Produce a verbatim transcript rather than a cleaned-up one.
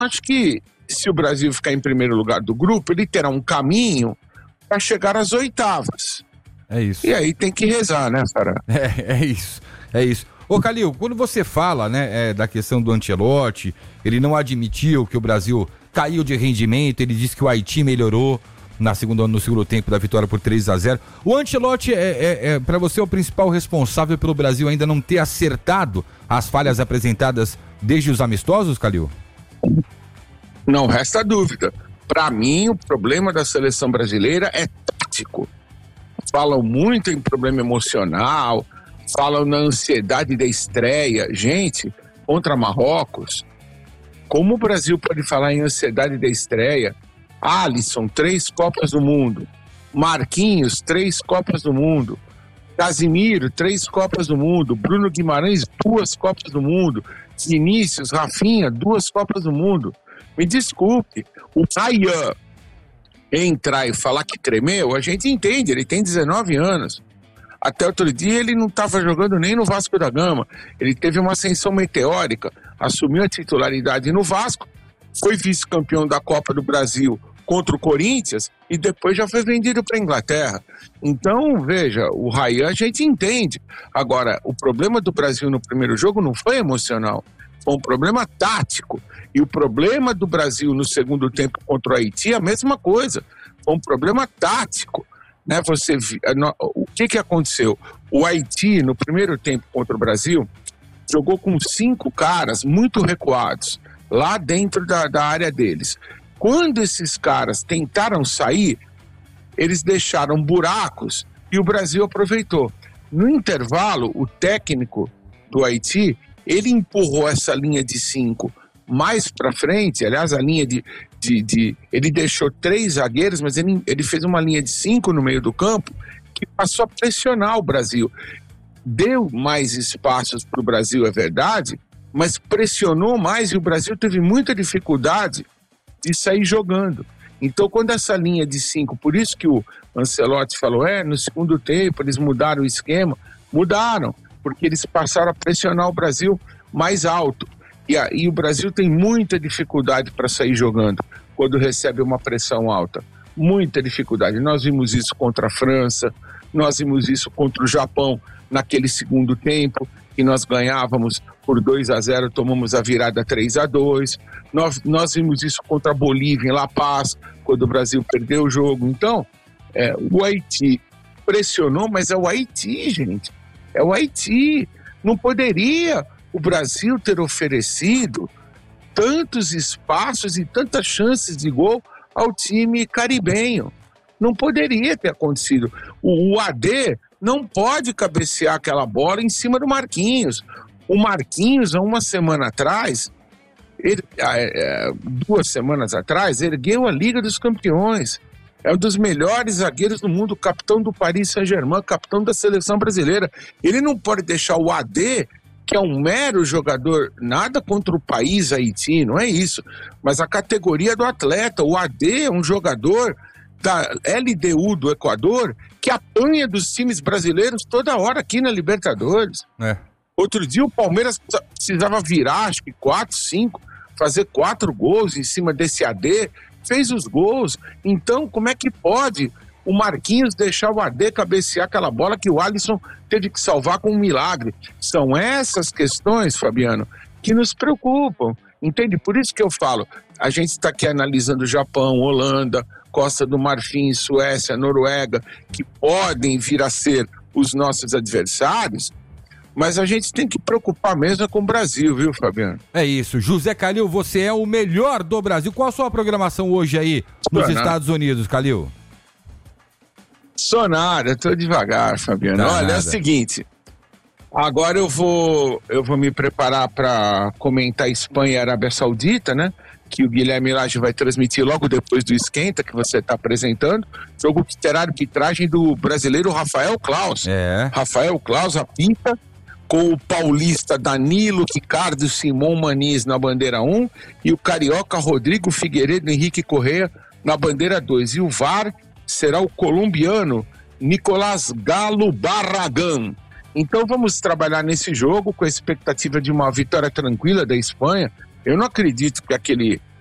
acho que se o Brasil ficar em primeiro lugar do grupo, ele terá um caminho para chegar às oitavas. É isso. E aí tem que rezar, né, Sarah? É, é isso, é isso. Ô, Calil, quando você fala, né, é, da questão do Ancelotti, ele não admitiu que o Brasil caiu de rendimento, ele disse que o Haiti melhorou na segunda, no segundo tempo da vitória por três a zero. O Ancelotti, é, é, é, para você, é o principal responsável pelo Brasil ainda não ter acertado as falhas apresentadas desde os amistosos, Calil? Não resta dúvida. Para mim, o problema da seleção brasileira é tático. Falam muito em problema emocional, falam na ansiedade da estreia. Gente, contra Marrocos, como o Brasil pode falar em ansiedade da estreia? Alisson, três Copas do Mundo. Marquinhos, três Copas do Mundo. Casimiro, três Copas do Mundo. Bruno Guimarães, duas Copas do Mundo. Vinícius, Rafinha, duas Copas do Mundo. Me desculpe, o Ryan entrar e falar que tremeu, a gente entende, ele tem dezenove anos. Até outro dia ele não estava jogando nem no Vasco da Gama. Ele teve uma ascensão meteórica, assumiu a titularidade no Vasco, foi vice-campeão da Copa do Brasil contra o Corinthians e depois já foi vendido para a Inglaterra. Então, veja, o Ryan a gente entende. Agora, o problema do Brasil no primeiro jogo não foi emocional, foi um problema tático. E o problema do Brasil no segundo tempo contra o Haiti é a mesma coisa, foi um problema tático. Né? Você, o que, que aconteceu? O Haiti, no primeiro tempo contra o Brasil, jogou com cinco caras muito recuados, lá dentro da, da área deles. Quando esses caras tentaram sair, eles deixaram buracos e o Brasil aproveitou. No intervalo, o técnico do Haiti, ele empurrou essa linha de cinco mais para frente, aliás, a linha de, de, de... Ele deixou três zagueiros, mas ele, ele fez uma linha de cinco no meio do campo que passou a pressionar o Brasil. Deu mais espaços para o Brasil, é verdade, mas pressionou mais e o Brasil teve muita dificuldade de sair jogando. Então, quando essa linha de cinco, por isso que o Ancelotti falou, é, no segundo tempo eles mudaram o esquema, mudaram, porque eles passaram a pressionar o Brasil mais alto. E, a, e o Brasil tem muita dificuldade para sair jogando quando recebe uma pressão alta. Muita dificuldade. Nós vimos isso contra a França, nós vimos isso contra o Japão naquele segundo tempo, que nós ganhávamos por dois a zero, tomamos a virada três a dois. Nós, nós vimos isso contra a Bolívia em La Paz, quando o Brasil perdeu o jogo. Então, é, o Haiti pressionou, mas é o Haiti, gente. É o Haiti. Não poderia o Brasil ter oferecido tantos espaços e tantas chances de gol ao time caribenho. Não poderia ter acontecido. O, o A D não pode cabecear aquela bola em cima do Marquinhos. O Marquinhos, há uma semana atrás, ele, é, duas semanas atrás, ergueu a Liga dos Campeões. É um dos melhores zagueiros do mundo, capitão do Paris Saint-Germain, capitão da seleção brasileira. Ele não pode deixar o A D, que é um mero jogador, nada contra o país Haiti, não é isso, mas a categoria do atleta. O A D é um jogador da L D U do Equador que apanha dos times brasileiros toda hora aqui na Libertadores. É. Outro dia o Palmeiras precisava virar, acho que quatro, cinco, fazer quatro gols em cima desse A D, fez os gols. Então, como é que pode o Marquinhos deixar o A D cabecear aquela bola que o Alisson teve que salvar com um milagre? São essas questões, Fabiano, que nos preocupam, entende? Por isso que eu falo, a gente está aqui analisando Japão, Holanda, Costa do Marfim, Suécia, Noruega, que podem vir a ser os nossos adversários, mas a gente tem que preocupar mesmo com o Brasil, viu, Fabiano? É isso. José Calil, você é o melhor do Brasil. Qual a sua programação hoje aí nos Sonar. Estados Unidos, Calil? Sonar, eu tô devagar, Fabiano. Tá. Olha, nada. É o seguinte, agora eu vou, eu vou me preparar para comentar Espanha e Arábia Saudita, né? Que o Guilherme Lage vai transmitir logo depois do Esquenta, que você está apresentando. Jogo que terá arbitragem do brasileiro Rafael Claus. É. Rafael Claus apita, com o paulista Danilo Ricardo Simão Maniz na bandeira um e o carioca Rodrigo Figueiredo Henrique Correa na bandeira dois. E o V A R será o colombiano Nicolás Galo Barragán. Então vamos trabalhar nesse jogo com a expectativa de uma vitória tranquila da Espanha, Eu não acredito que aquele